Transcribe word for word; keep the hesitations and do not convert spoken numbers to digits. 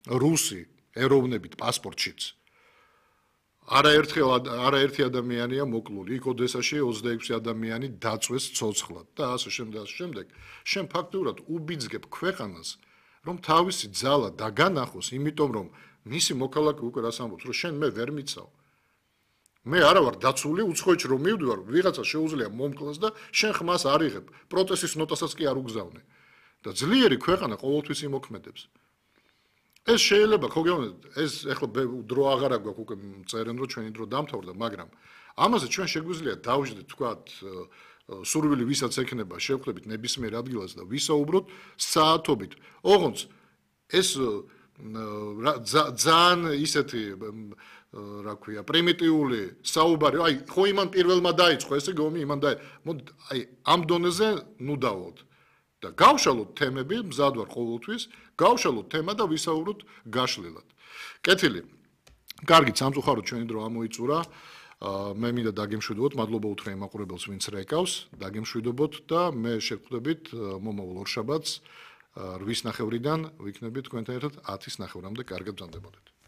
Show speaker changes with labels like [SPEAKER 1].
[SPEAKER 1] რუსი ეროვნებით პასპორტშიც არაერთხელ არაერთი ადამიანია მოკლული, იქ ოდესაში ოცდაექვსი ადამიანი დაწვეს ცოცხლად და ასე შემდეგ ასე შემდეგ. შენ ფაქტურად უბიძგებ ქვეყანას, რომ თავისი ძალა დაგანახოს, იმიტომ რომ მისი მოქალაქე უკვე რას ამბობს, რომ შენ მე ვერ მიცავ. მე არა ვარ დაცული, უცხოეთში რომ მივდივარ, ვიღაცა შეუძლია მომკლას და შენ ხმას არ იღებ, პროტესტის ნოტასაც კი არ უგზავნე. და ძლიერი ქვეყანა ყოველთვის იმოქმედებს. ეს შეიძლება ხო გეუბნებით, ეს ეხლა დრო აღარა გვაქვს უკვე წერენ რომ ჩვენი დრო დამთავრდა, მაგრამ ამაზე ჩვენ შეგვიძლია დავждდეთ თქვათ სურვილი ვისაც ექნება შევხვდებით ნებისმიერ ადგილას და ვისაუბროთ საათობით. ოღონდ ეს ძალიან ისეთი რა ქვია, პრიმიტიული საუბარი, აი ხო იმან პირველმა დაიწყო, ესე გომი იმან და მოდი აი ამ დონეზე ნუ დავოთ. და გავშალოთ თემები, მზად ვარ ყოველთვის, გავშალოთ თემა და ვისაუბროთ გაშლილად. კეთილი. კარგით, სამწუხაროდ ჩვენი დრო ამოიწურა. მე მინდა დაგემშვიდობოთ, მადლობა უთხრა იმ მაყურებელს, ვინც რეკავს, დაგემშვიდობოთ და მე შევხვდებით მომავალ ორშაბათს რვის ნახევრიდან ვიქნებით თქვენთან ერთად ათის ნახევრამდე. კარგად ბრძანდებოდეთ.